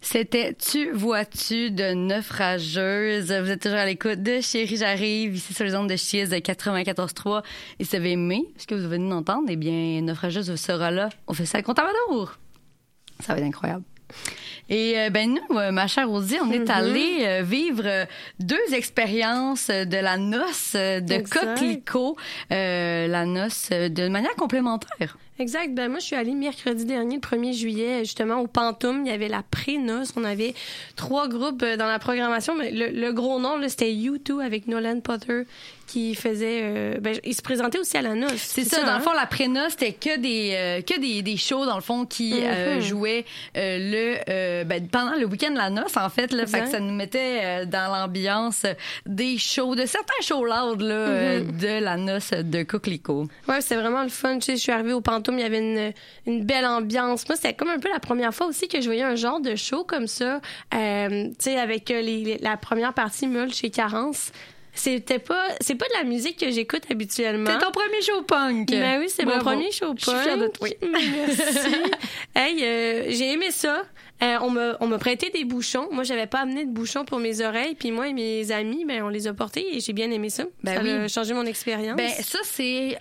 C'était Tu vois-tu de Naufrageuse. Vous êtes toujours à l'écoute de Chérie j'arrive, ici sur les ondes de Chiz de 94.3. Et ça va aimer ce que vous venez d'entendre. Eh bien, Naufrageuse sera là. On fait ça à Compte-à-Rebours. Ça va être incroyable. Et nous, ma chère Rosie, on est allé vivre deux expériences de la noce de Coquelicot, la noce de manière complémentaire. Exact. Ben moi, je suis allée mercredi dernier, le 1er juillet, justement, au Pantoum. Il y avait la pré-noce. On avait 3 groupes dans la programmation. Mais le gros nom, là, c'était U2 avec Nolan Potter qui faisait... il se présentait aussi à la noce. C'est ça. Dans le fond, la pré-noce, c'était que des shows, dans le fond, qui jouaient pendant le week-end de la noce, en fait. Là, fait que ça nous mettait dans l'ambiance des shows, de certains shows loud là, de la noce de Coquelicot. Ouais, c'était vraiment le fun. Tu sais, je suis arrivée au Pantoum, il y avait une belle ambiance. Moi, c'était comme un peu la première fois aussi que je voyais un genre de show comme ça, tu sais, avec la première partie Mulch et Carence. C'est pas de la musique que j'écoute habituellement. C'est ton premier show punk. Ben oui, c'est mon premier show punk. Je suis fière de toi. Merci. Hey, j'ai aimé ça. On m'a prêté des bouchons. Moi, j'avais pas amené de bouchons pour mes oreilles. Puis moi et mes amis, on les a portés et j'ai bien aimé ça. Ça a changé mon expérience. Ben ça, c'est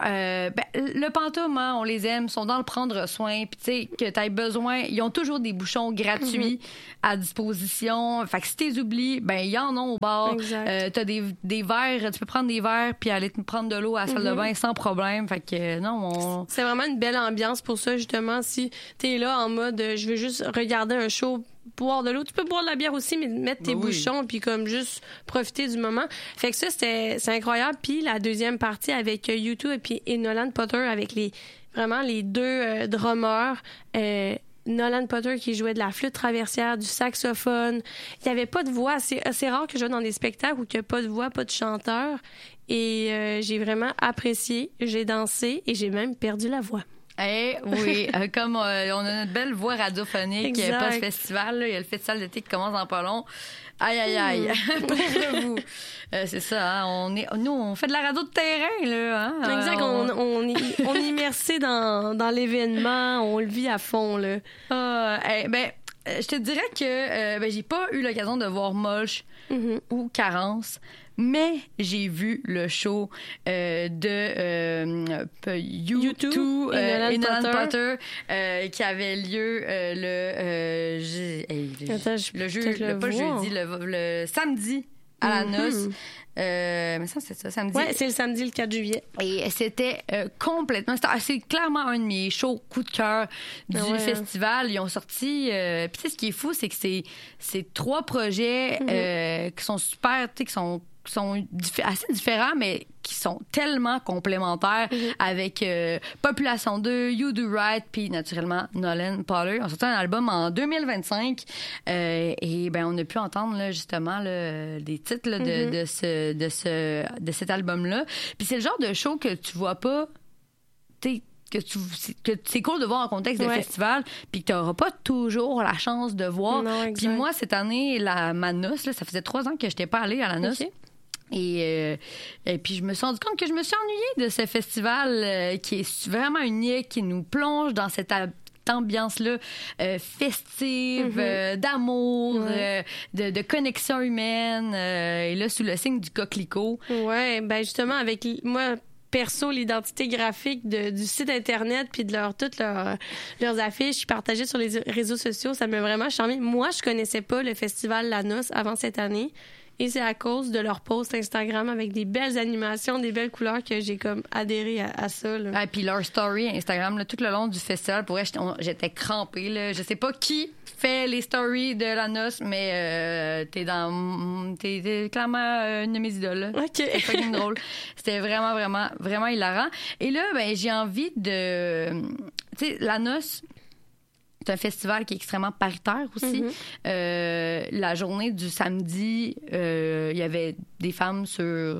le Pantoum, hein, on les aime, sont dans le prendre soin. Puis tu sais, que t'aies besoin, ils ont toujours des bouchons gratuits à disposition. Fait que si t'es oublies, ils en ont au bar. T'as des verres, tu peux prendre des verres puis aller te prendre de l'eau à la salle de bain sans problème. Fait que c'est vraiment une belle ambiance pour ça, justement. Si t'es là en mode, je veux juste regarder un show, boire de l'eau. Tu peux boire de la bière aussi, mais mettre tes bouchons puis comme juste profiter du moment. Fait que ça, c'est incroyable. Puis la deuxième partie avec U2 et Nolan Potter avec les deux drummers. Nolan Potter qui jouait de la flûte traversière, du saxophone. Il n'y avait pas de voix. C'est assez rare que je joue dans des spectacles où il n'y a pas de voix, pas de chanteur. Et j'ai vraiment apprécié. J'ai dansé et j'ai même perdu la voix. Oui, comme on a notre belle voix radiophonique post-festival, il y a le festival d'été qui commence dans pas long. Aïe. Pauvre vous. C'est ça, hein? Nous, on fait de la radio de terrain, là. Hein? Exact, on est immersé dans l'événement, on le vit à fond, là. Je te dirais que j'ai pas eu l'occasion de voir Mulch ou Carence, mais j'ai vu le show de U2 et Nolan Potter qui avait lieu le samedi à la noce. Mais ça, c'est ça, samedi. Ouais, c'est le samedi, le 4 juillet. Et c'était complètement... C'est clairement un de mes shows coup de cœur du festival. Ils ont sorti... Puis tu sais, ce qui est fou, c'est que c'est 3 projets qui sont super... Tu sais, qui sont assez différents, mais qui sont tellement complémentaires avec Population 2, You Do Right, puis naturellement Nolan Potter. On sorti un album en 2025 et on a pu entendre là, justement là, des titres là, de cet album-là. Puis c'est le genre de show que tu vois pas... que c'est cool de voir en contexte de festival, puis que tu n'auras pas toujours la chance de voir. Puis moi, cette année, ma noce, là, ça faisait 3 ans que je n'étais pas allée à la noce. Okay. Et puis je me suis rendu compte que je me suis ennuyée de ce festival qui est vraiment unique, qui nous plonge dans cette ambiance-là festive, d'amour, de connexion humaine, et là, sous le signe du coquelicot. Ouais, justement, avec moi... perso, l'identité graphique du site Internet puis de toutes leurs affiches partagées sur les réseaux sociaux, ça m'a vraiment charmé. Moi, je connaissais pas le festival La Noce avant cette année. Et c'est à cause de leur post Instagram avec des belles animations, des belles couleurs que j'ai comme adhéré à ça. Là. Puis leur story Instagram, là, tout le long du festival, pour vrai, j'étais crampée. Là. Je sais pas qui fait les stories de la noce, mais t'es clairement une de mes idoles. Là. OK. C'était fucking drôle. C'était vraiment, vraiment, vraiment hilarant. Et là, j'ai envie de... Tu sais, la noce... C'est un festival qui est extrêmement paritaire aussi. La journée du samedi, il y avait des femmes sur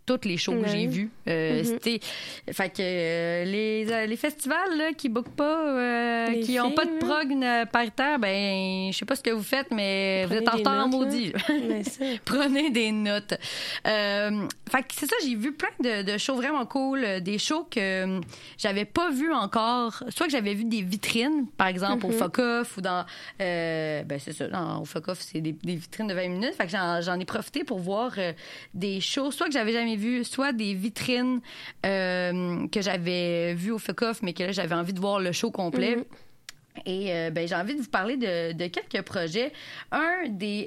tous les shows que j'ai vus. C'était... Fait que les festivals là, qui bookent pas, qui n'ont pas de prog paritaire, ben je sais pas ce que vous faites, mais vous êtes en retard en maudit. Prenez des notes. Fait que c'est ça, j'ai vu plein de shows vraiment cool, des shows que j'avais pas vus encore. Soit que j'avais vu des vitrines, par exemple, au Fuck-Off ou dans... ben c'est ça, au Fuck-Off, c'est des vitrines de 20 minutes. Fait que j'en ai profité pour voir des shows, soit que j'avais jamais vu, soit des vitrines que j'avais vues au Fuck-Off, mais que là, j'avais envie de voir le show complet. Et ben, j'ai envie de vous parler de quelques projets. Un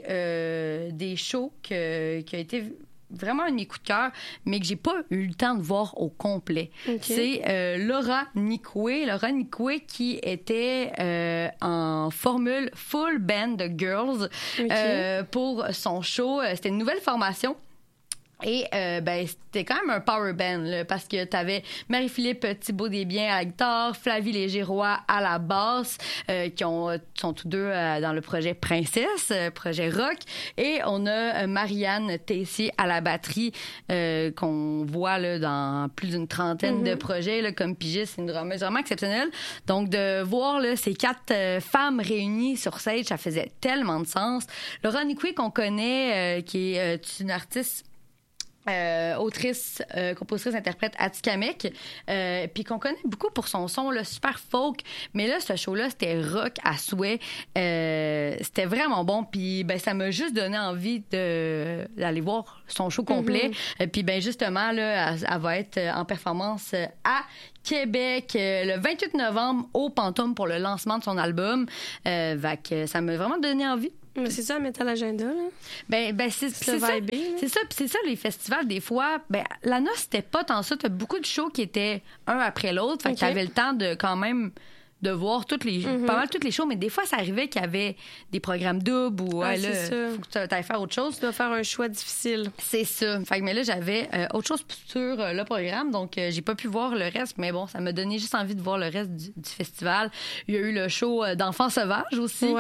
des shows qui a été vraiment un de mes coups de cœur, mais que j'ai pas eu le temps de voir au complet. C'est Laura Nicoué. Laura Nicoué qui était en formule full band de girls pour son show. C'était une nouvelle formation. Et ben c'était quand même un power band là, parce que t'avais Marie-Philippe Thibault-Desbiens à la guitare, Flavie Léger-Roy à la basse, qui sont tous deux dans le projet Princesse, projet rock, et on a Marianne Tessier à la batterie qu'on voit là dans plus d'une trentaine de projets là, comme pigiste, c'est une drameuse vraiment exceptionnelle. Donc de voir là ces 4 femmes réunies sur stage, ça faisait tellement de sens. Laura Nicoué qu'on connaît, qui est une artiste autrice, compositrice, interprète Atikamek, puis qu'on connaît beaucoup pour son son là, super folk, mais là ce show là c'était rock à souhait, c'était vraiment bon, puis ben ça m'a juste donné envie d'aller voir son show complet, puis ben justement là elle va être en performance à Québec le 28 novembre au Pantoum pour le lancement de son album, ça m'a vraiment donné envie. Mais c'est ça à mettre à l'agenda, là. Ben c'est ça. C'est ça, puis c'est ça les festivals des fois. Ben la noce c'était pas tant ça. T'as beaucoup de shows qui étaient un après l'autre. Fait que t'avais le temps de quand même de voir pas mal toutes les shows, mais des fois ça arrivait qu'il y avait des programmes doubles ou là faut que tu ailles faire autre chose. Tu dois faire un choix difficile. C'est ça. Fait que mais là j'avais autre chose sur le programme, donc j'ai pas pu voir le reste, mais bon, ça m'a donné juste envie de voir le reste du festival. Il y a eu le show d'Enfants sauvages aussi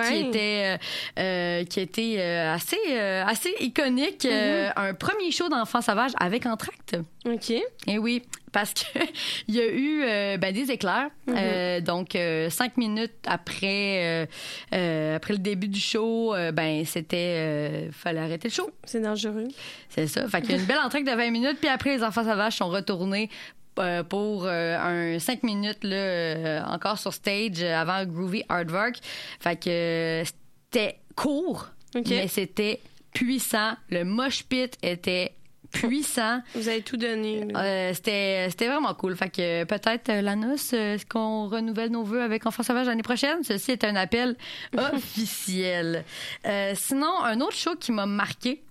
qui était assez iconique, un premier show d'Enfants sauvages avec Entracte. OK. Et oui, parce que il y a eu des éclairs. Donc 5 minutes après le début du show, c'était fallait arrêter le show. C'est dangereux. C'est ça. Fait qu'il y a une belle entrée de 20 minutes, puis après les Enfants sauvages sont retournés pour un 5 minutes là, encore sur stage avant Groovy Aardvark. Fait que c'était court, mais c'était puissant. Le mosh pit était puissant. Vous avez tout donné. C'était vraiment cool. Fait que peut-être la noce, qu'on renouvelle nos vœux avec Enfants sauvages l'année prochaine. Ceci est un appel officiel. Sinon, un autre show qui m'a marqué,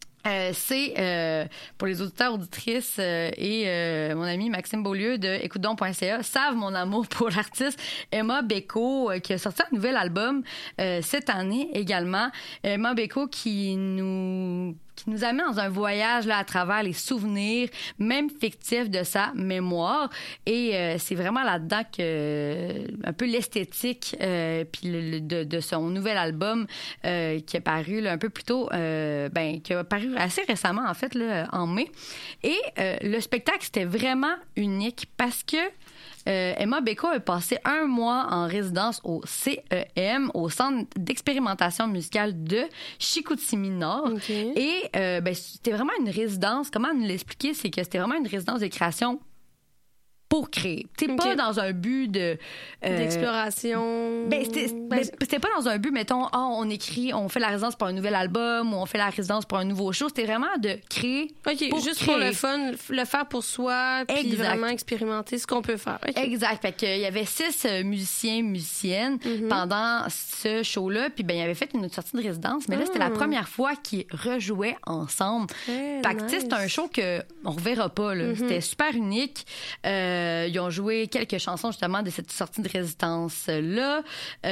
c'est pour les auditeurs auditrices et mon ami Maxime Beaulieu de écoutedon.ca savent mon amour pour l'artiste Emma Beko qui a sorti un nouvel album cette année également. Emma Beko qui nous amène dans un voyage là à travers les souvenirs, même fictifs, de sa mémoire. Et c'est vraiment là-dedans que un peu l'esthétique puis de son nouvel album qui est paru là, un peu plus tôt, qui a paru assez récemment en fait là, en mai. Et le spectacle c'était vraiment unique parce que Emma Beko a passé 1 mois en résidence au CEM, au Centre d'expérimentation musicale de Chicoutimi-Nord. Et c'était vraiment une résidence, comment nous l'expliquer, c'est que c'était vraiment une résidence de création pour créer. C'est pas dans un but d'exploration. C'était pas dans un but, mettons, on écrit, on fait la résidence pour un nouvel album ou on fait la résidence pour un nouveau show. C'était vraiment de créer. Pour le fun, le faire pour soi, puis vraiment expérimenter ce qu'on peut faire. Exact. Fait qu'il y avait 6 musiciennes pendant ce show-là, puis il avait fait une sortie de résidence, mais là, c'était la première fois qu'ils rejouaient ensemble. Fait que c'est un show qu'on reverra pas, là. C'était super unique. Ils ont joué quelques chansons justement de cette sortie de résidence-là.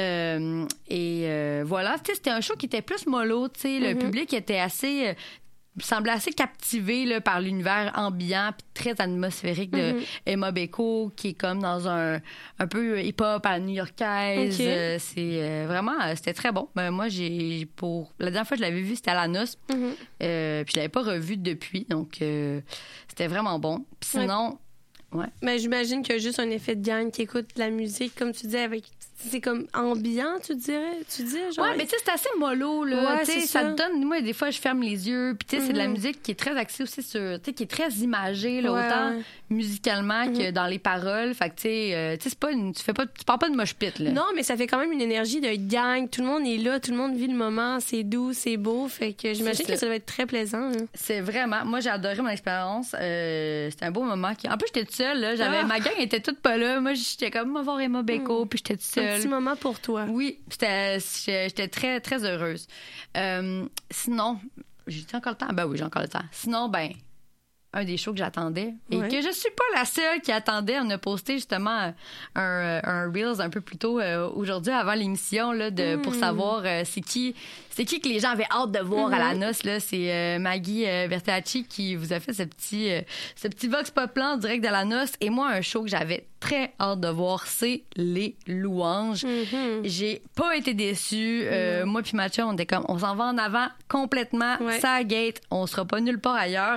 Voilà. C'était un show qui était plus mollo. Le public était assez semblait assez captivée là, par l'univers ambiant puis très atmosphérique de Emma Beko, qui est comme dans un peu hip-hop à la new-yorkaise. Okay. C'est vraiment... c'était très bon. Moi, la dernière fois que je l'avais vu, c'était à la noce. Puis je l'avais pas revu depuis. Donc, c'était vraiment bon. Puis sinon... Ouais. Mais j'imagine qu'il y a juste un effet de gang qui écoute la musique, comme tu disais, c'est comme ambiant, tu dis, genre. Ouais, mais tu sais, c'est assez mollo, là. Ouais, tu sais, ça te donne. Moi, des fois, je ferme les yeux. Puis, tu sais, c'est de la musique qui est très axée aussi sur. Tu sais, qui est très imagée, là, autant musicalement que dans les paroles. Fait que, tu sais, c'est pas tu parles pas de mosh pit, là. Non, mais ça fait quand même une énergie de gang. Tout le monde est là, tout le monde vit le moment. C'est doux, c'est beau. Fait que j'imagine que ça doit être très plaisant. Hein. C'est vraiment. Moi, j'ai adoré mon expérience. C'était un beau moment. En plus, j'étais toute seule, là. Ma gang était toute pas là. Moi, j'étais comme, voir Emma Beko, puis j'étais toute seule. Un petit moment pour toi. Oui, j'étais très, très heureuse. Sinon, j'ai encore le temps? Ben oui, j'ai encore le temps. Sinon, un des shows que j'attendais et que je suis pas la seule qui attendait. On a posté justement un Reels un peu plus tôt aujourd'hui avant l'émission là, pour savoir c'est qui que les gens avaient hâte de voir à la noce. Là. C'est Maggie Bertacci qui vous a fait ce petit vox pop-plan en direct de la noce. Et moi, un show que j'avais très hâte de voir, c'est Les Louanges. J'ai pas été déçue. Moi puis Mathieu, on était comme, on s'en va en avant complètement. Ça gate, on sera pas nulle part ailleurs.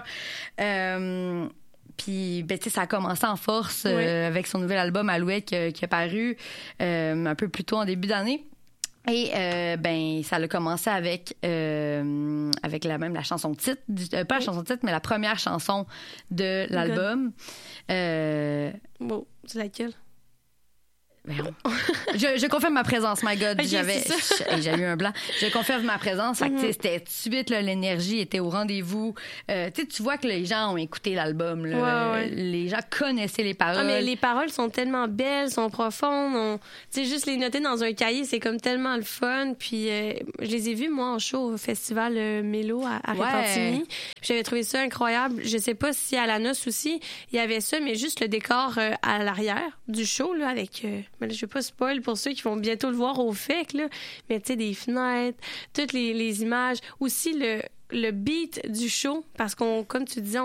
Puis, tu sais, ça a commencé en force avec son nouvel album Alouette qui a paru un peu plus tôt en début d'année. Et ça a commencé avec la chanson de titre, pas la chanson de titre, mais la première chanson de l'album. Bon, c'est laquelle? Je confirme ma présence, my God. Okay, j'ai eu un blanc. Je confirme ma présence. Fait que, c'était tout de suite, là, l'énergie était au rendez-vous. Tu vois que les gens ont écouté l'album. Là. Les gens connaissaient les paroles. Ah, mais les paroles sont tellement belles, sont profondes. Juste les noter dans un cahier, c'est comme tellement le fun. Puis je les ai vus, moi, en show au festival Mélo à Repentigny. J'avais trouvé ça incroyable. Je sais pas si à la noce aussi, il y avait ça, mais juste le décor à l'arrière du show, là, avec... mais là, je vais pas spoil pour ceux qui vont bientôt le voir au FEC, là. Mais tu sais, des fenêtres, toutes les images. Aussi le beat du show, parce qu'on, comme tu disais,